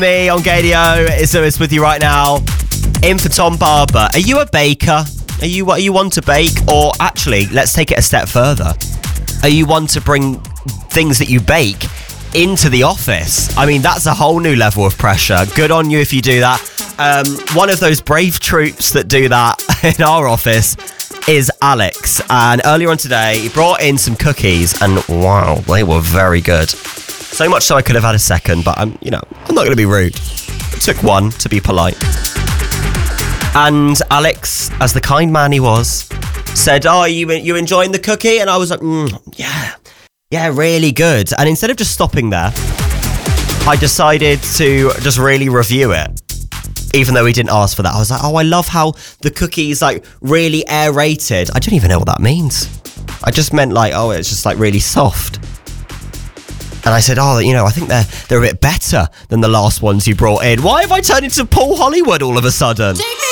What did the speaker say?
Me on Gadio is with you right now. In for Tom Barber. Are you a baker? Are you one to bake? Or actually, let's take it a step further. Are you one to bring things that you bake into the office? I mean, that's a whole new level of pressure. Good on you if you do that. One of those brave troops that do that in our office is Alex. And earlier on today, he brought in some cookies and wow, they were very good. So much so I could have had a second, but I'm not going to be rude. I took one to be polite. And Alex, as the kind man he was, said, "Oh, you enjoying the cookie?" And I was like, yeah, really good. And instead of just stopping there, I decided to just really review it. Even though he didn't ask for that. I was like, I love how the cookie's like really aerated. I don't even know what that means. I just meant like, it's just like really soft. And I said, I think they're a bit better than the last ones you brought in. Why have I turned into Paul Hollywood all of a sudden?